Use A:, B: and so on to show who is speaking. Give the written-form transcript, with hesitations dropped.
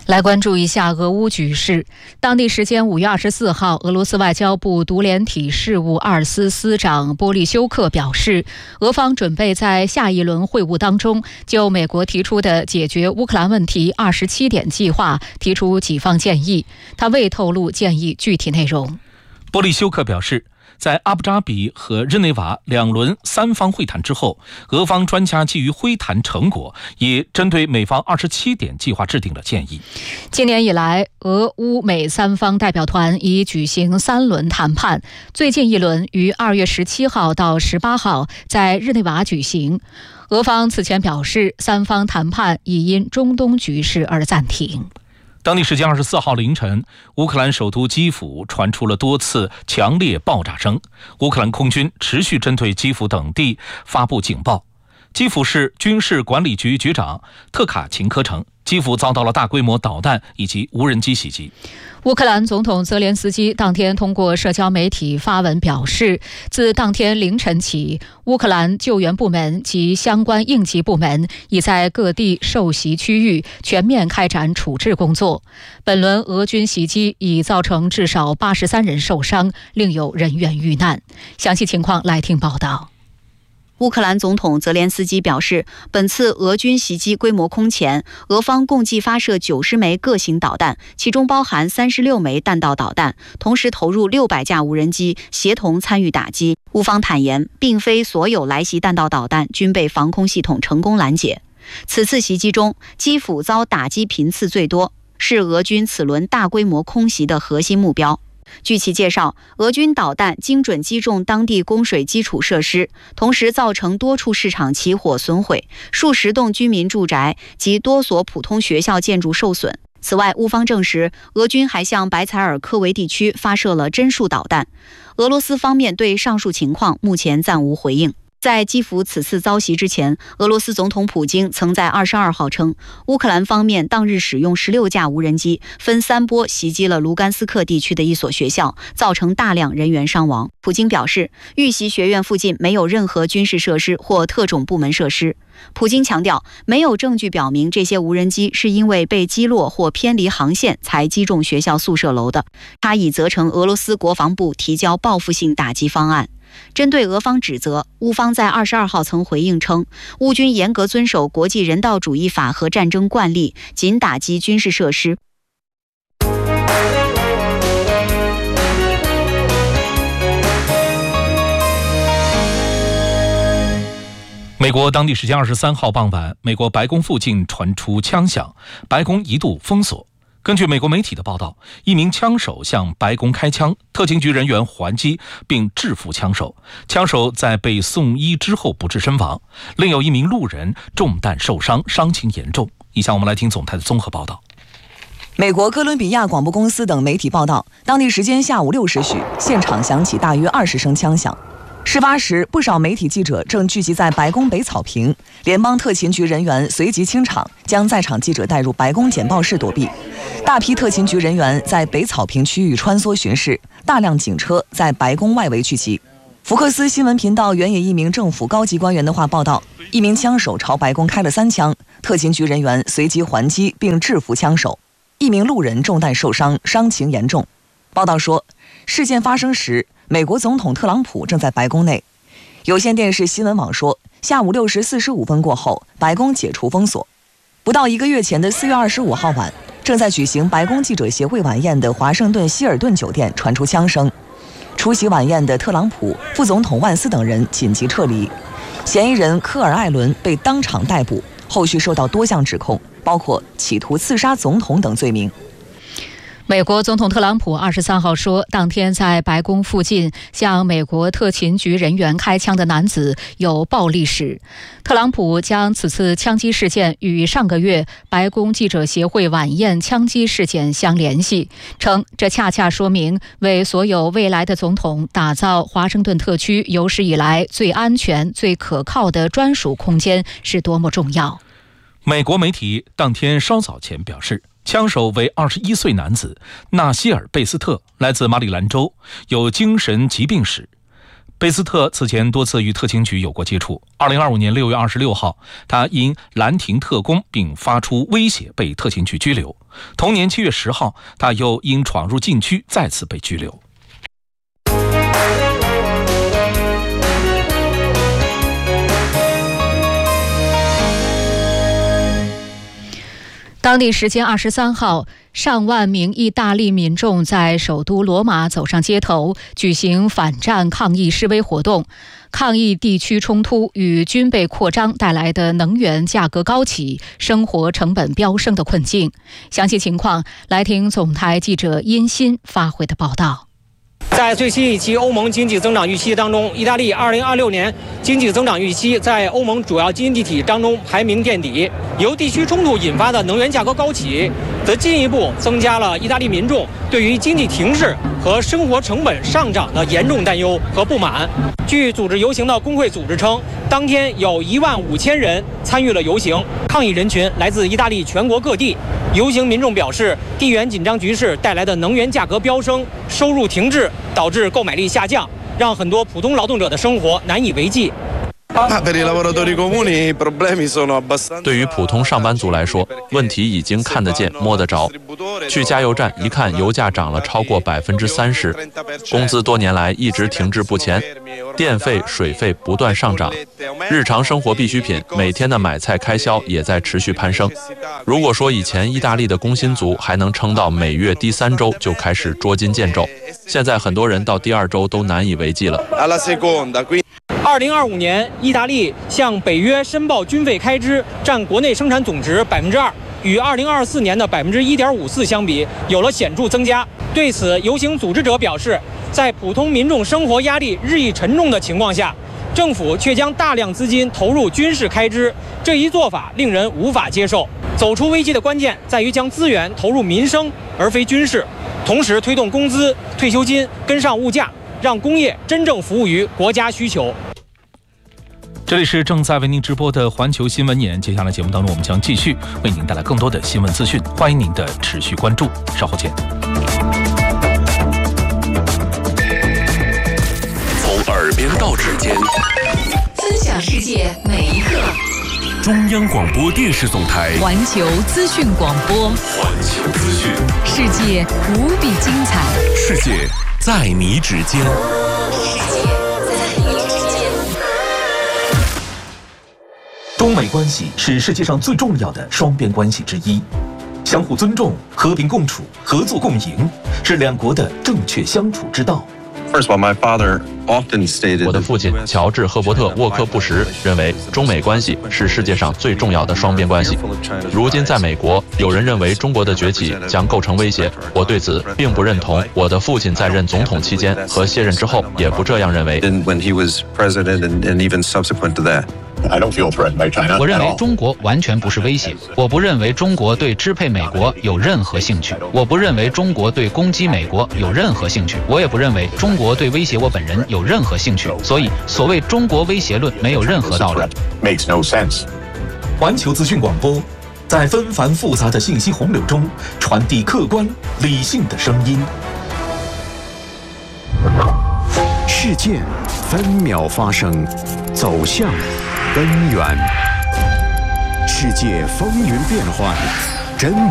A: 来关注一下俄乌局势。当地时间5月24号，俄罗斯外交部独联体事务二司司长波利修克表示，俄方准备在下一轮会晤当中就美国提出的解决乌克兰问题27点计划提出几方建议，他未透露建议具体内容。
B: 波利修克表示，在阿布扎比和日内瓦2轮3方会谈之后，俄方专家基于会谈成果，也针对美方27点计划制定了建议。
A: 今年以来，俄乌美3方代表团已举行3轮谈判，最近一轮于2月17号到18号在日内瓦举行。俄方此前表示，3方谈判已因中东局势而暂停。
B: 当地时间24号凌晨，乌克兰首都基辅传出了多次强烈爆炸声，乌克兰空军持续针对基辅等地发布警报。基辅市军事管理局局长特卡琴科称，基辅遭到了大规模导弹以及无人机袭击。
A: 乌克兰总统泽连斯基当天通过社交媒体发文表示，自当天凌晨起，乌克兰救援部门及相关应急部门已在各地受袭区域全面开展处置工作。本轮俄军袭击已造成至少83人受伤，另有人员遇难。详细情况来听报道。
C: 乌克兰总统泽连斯基表示，本次俄军袭击规模空前，俄方共计发射90枚各型导弹，其中包含36枚弹道导弹，同时投入600架无人机协同参与打击。乌方坦言，并非所有来袭弹道导弹均被防空系统成功拦截。此次袭击中，基辅遭打击频次最多，是俄军此轮大规模空袭的核心目标。据其介绍，俄军导弹精准击中当地供水基础设施，同时造成多处市场起火损毁，数十栋居民住宅及多所普通学校建筑受损。此外，乌方证实，俄军还向白采尔科维地区发射了针数导弹。俄罗斯方面对上述情况目前暂无回应。在基辅此次遭袭之前，俄罗斯总统普京曾在22号称，乌克兰方面当日使用16架无人机，分3波袭击了卢甘斯克地区的一所学校，造成大量人员伤亡。普京表示，遇袭学院附近没有任何军事设施或特种部门设施。普京强调，没有证据表明这些无人机是因为被击落或偏离航线才击中学校宿舍楼的。他已责成俄罗斯国防部提交报复性打击方案。针对俄方指责，乌方在22号曾回应称，乌军严格遵守国际人道主义法和战争惯例，仅打击军事设施。
B: 美国当地时间23号傍晚，美国白宫附近传出枪响，白宫一度封锁。根据美国媒体的报道，一名枪手向白宫开枪，特勤局人员还击并制服枪手，枪手在被送医之后不治身亡，另有一名路人中弹受伤，伤情严重。以下我们来听总台的综合报道。
D: 美国哥伦比亚广播公司等媒体报道，当地时间下午6时许，现场响起大约20声枪响。事发时，不少媒体记者正聚集在白宫北草坪，联邦特勤局人员随即清场，将在场记者带入白宫简报室躲避。大批特勤局人员在北草坪区域穿梭巡视，大量警车在白宫外围聚集。福克斯新闻频道援引一名政府高级官员的话报道，一名枪手朝白宫开了3枪，特勤局人员随即还击并制服枪手，一名路人中弹受伤，伤情严重。报道说，事件发生时，美国总统特朗普正在白宫内。有线电视新闻网说，下午6时45分过后，白宫解除封锁。不到1个月前的4月25号晚，正在举行白宫记者协会晚宴的华盛顿希尔顿酒店传出枪声。出席晚宴的特朗普、副总统万斯等人紧急撤离。嫌疑人科尔·艾伦被当场逮捕，后续受到多项指控，包括企图刺杀总统等罪名。
A: 美国总统特朗普23号说，当天在白宫附近向美国特勤局人员开枪的男子有暴力史。特朗普将此次枪击事件与上个月白宫记者协会晚宴枪击事件相联系，称这恰恰说明为所有未来的总统打造华盛顿特区有史以来最安全、最可靠的专属空间是多么重要。
B: 美国媒体当天稍早前表示，枪手为21岁男子纳希尔·贝斯特，来自马里兰州，有精神疾病史。 贝斯特此前多次与特勤局有过接触。2025年6月26号，他因拦停特工并发出威胁被特勤局拘留。同年7月10号，他又因闯入禁区再次被拘留。
A: 当地时间23号，上万名意大利民众在首都罗马走上街头，举行反战抗议示威活动，抗议地区冲突与军备扩张带来的能源价格高企、生活成本飙升的困境。详细情况，来听总台记者殷鑫发回的报道。
E: 在最新一期欧盟经济增长预期当中，意大利2026年经济增长预期在欧盟主要经济体当中排名垫底。由地区冲突引发的能源价格高企，则进一步增加了意大利民众对于经济停滞和生活成本上涨的严重担忧和不满。据组织游行的工会组织称，当天有15000人参与了游行，抗议人群来自意大利全国各地。游行民众表示，地缘紧张局势带来的能源价格飙升、收入停滞，导致购买力下降，让很多普通劳动者的生活难以为继。
F: 对于普通上班族来说，问题已经看得见、摸得着。去加油站一看，油价涨了超过30%，工资多年来一直停滞不前，电费、水费不断上涨，日常生活必需品每天的买菜开销也在持续攀升。如果说以前意大利的工薪族还能撑到每月第3周就开始捉襟见肘，现在很多人到第2周都难以为继了。
E: 2025年，意大利向北约申报军费开支占国内生产总值2%，与2024年的1.54%相比，有了显著增加。对此，游行组织者表示，在普通民众生活压力日益沉重的情况下，政府却将大量资金投入军事开支，这一做法令人无法接受。走出危机的关键在于将资源投入民生，而非军事，同时推动工资、退休金跟上物价，让工业真正服务于国家需求。
B: 这里是正在为您直播的环球新闻眼，接下来节目当中我们将继续为您带来更多的新闻资讯，欢迎您的持续关注，稍后见。
G: 从耳边到指尖，
H: 分享世界每一刻。
G: 中央广播电视总台
H: 环球资讯广播，
G: 环球资讯，
H: 世界无比精彩，
G: 世界在你指尖。
I: 中美关系是世界上最重要的双边关系之一，相互尊重、和平共处、合作共赢是两国的正确相处之道。
F: 我的父亲乔治·赫伯特·沃克布什认为，中美关系是世界上最重要的双边关系。如今在美国，有人认为中国的崛起将构成威胁，我对此并不认同。我的父亲在任总统期间和卸任之后也不这样认为。
J: 我认为中国完全不是威胁，我不认为中国对支配美国有任何兴趣，我不认为中国对攻击美国有任何兴趣，我也不认为中国对威胁我本人有任何兴趣，所以所谓中国威胁论没有任何道理。
I: 环球资讯广播在纷繁复杂的信息洪流中传递客观理性的声音。
K: 事件分秒发生，走向根源。世界风云变幻，真